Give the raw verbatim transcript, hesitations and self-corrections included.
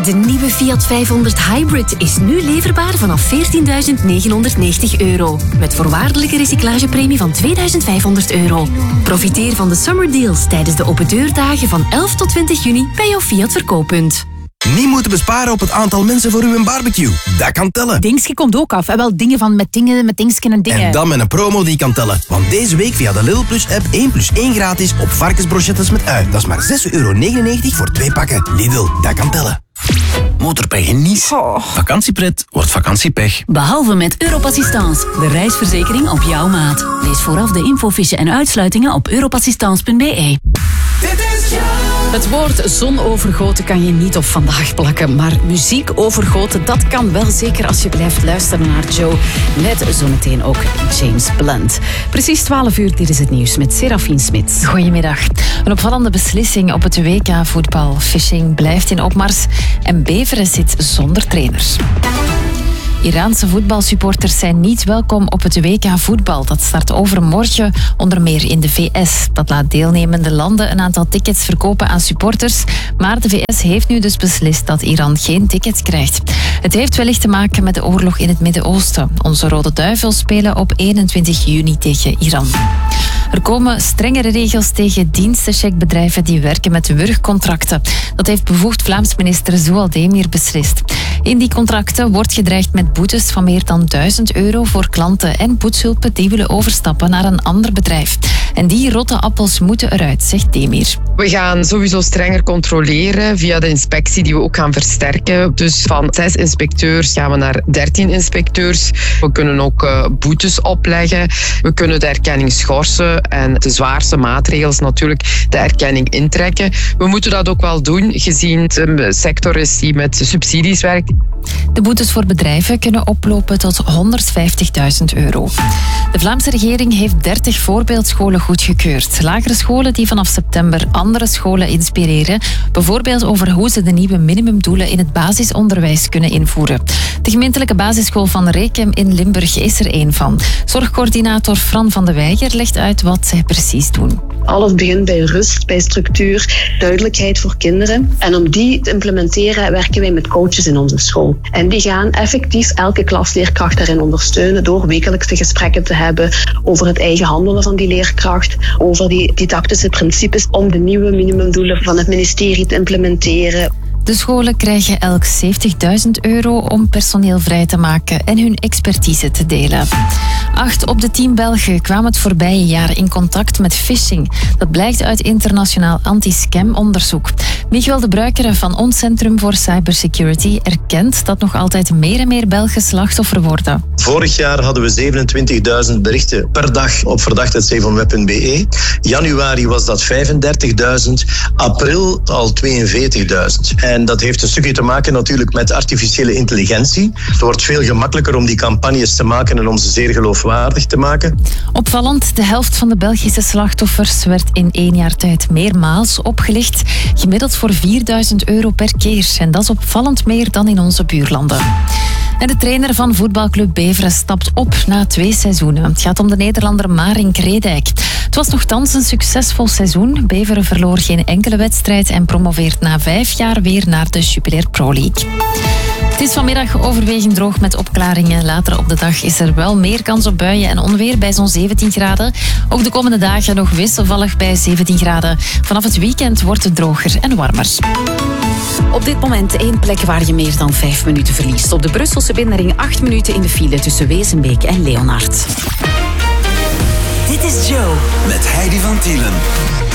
De nieuwe Fiat vijfhonderd Hybrid is nu leverbaar vanaf veertienduizend negenhonderdnegentig euro. Met voorwaardelijke recyclagepremie van tweeduizend vijfhonderd euro. Profiteer van de summer deals tijdens de open deurdagen van elf tot twintig juni bij jouw Fiat verkooppunt. Niet moeten besparen op het aantal mensen voor uw barbecue. Dat kan tellen. Dingske komt ook af. En wel dingen van met dingen, met dingsken en dingen. En dan met een promo die kan tellen. Want deze week via de Lidl Plus app één plus één gratis op varkensbrochettes met ui. Dat is maar zes euro negenennegentig voor twee pakken. Lidl, dat kan tellen. Motorpech in Nice. Oh. Vakantiepret wordt vakantiepech. Behalve met Europassistance, de reisverzekering op jouw maat. Lees vooraf de infofiche en uitsluitingen op europassistance punt b e. Het woord zonovergoten kan je niet op vandaag plakken, maar muziek overgoten, dat kan wel, zeker als je blijft luisteren naar Joe. Met zometeen ook James Blunt. Precies twaalf uur, dit is het nieuws met Serafine Smits. Goedemiddag. Een opvallende beslissing op het W K-voetbal. Fishing blijft in opmars en Beveren zit zonder trainers. Iraanse voetbalsupporters zijn niet welkom op het W K-voetbal. Dat start overmorgen, onder meer in de V S. Dat laat deelnemende landen een aantal tickets verkopen aan supporters. Maar de V S heeft nu dus beslist dat Iran geen tickets krijgt. Het heeft wellicht te maken met de oorlog in het Midden-Oosten. Onze Rode Duivels spelen op eenentwintig juni tegen Iran. Er komen strengere regels tegen dienstencheckbedrijven die werken met wurgcontracten. Dat heeft bevoegd Vlaams minister Zoualdemir beslist. In die contracten wordt gedreigd met boetes van meer dan duizend euro voor klanten en poetshulpen die willen overstappen naar een ander bedrijf. En die rotte appels moeten eruit, zegt Demir. We gaan sowieso strenger controleren via de inspectie die we ook gaan versterken. Dus van zes inspecteurs gaan we naar dertien inspecteurs. We kunnen ook uh, boetes opleggen. We kunnen de erkenning schorsen en de zwaarste maatregels natuurlijk de erkenning intrekken. We moeten dat ook wel doen, gezien het een sector is die met subsidies werkt. De boetes voor bedrijven kunnen oplopen tot honderdvijftigduizend euro. De Vlaamse regering heeft dertig voorbeeldscholen goedgekeurd. Lagere scholen die vanaf september andere scholen inspireren. Bijvoorbeeld over hoe ze de nieuwe minimumdoelen in het basisonderwijs kunnen invoeren. De gemeentelijke basisschool van Rekem in Limburg is er één van. Zorgcoördinator Fran van de Weijer legt uit wat zij precies doen. Alles begint bij rust, bij structuur, duidelijkheid voor kinderen. En om die te implementeren werken wij met coaches in onze school. En die gaan effectief elke klasleerkracht daarin ondersteunen door wekelijkse gesprekken te hebben over het eigen handelen van die leerkracht, over die didactische principes om de nieuwe minimumdoelen van het ministerie te implementeren. De scholen krijgen elk zeventigduizend euro om personeel vrij te maken en hun expertise te delen. Acht op de tien Belgen kwamen het voorbije jaar in contact met phishing. Dat blijkt uit internationaal anti-scam-onderzoek. Michiel de Bruikere van ons Centrum voor Cybersecurity erkent dat nog altijd meer en meer Belgen slachtoffer worden. Vorig jaar hadden we zevenentwintigduizend berichten per dag op verdacht punt zeven web punt b e. Januari was dat vijfendertigduizend, april al tweeënveertigduizend. En dat heeft een stukje te maken natuurlijk met artificiële intelligentie. Het wordt veel gemakkelijker om die campagnes te maken en om ze zeer geloofwaardig te maken. Opvallend, de helft van de Belgische slachtoffers werd in één jaar tijd meermaals opgelicht. Gemiddeld voor vierduizend euro per keer. En dat is opvallend meer dan in onze buurlanden. En de trainer van voetbalclub Beveren stapt op na twee seizoenen. Het gaat om de Nederlander Marink Redijk. Het was nochtans een succesvol seizoen. Beveren verloor geen enkele wedstrijd en promoveert na vijf jaar weer naar de Jupiler Pro League. Het is vanmiddag overwegend droog met opklaringen. Later op de dag is er wel meer kans op buien en onweer bij zo'n zeventien graden. Ook de komende dagen nog wisselvallig bij zeventien graden. Vanaf het weekend wordt het droger en warmer. Op dit moment één plek waar je meer dan vijf minuten verliest. Op de Brusselse binnenring acht minuten in de file tussen Wezenbeek en Leonard. Dit is Joe. Met Heidi van Tielen.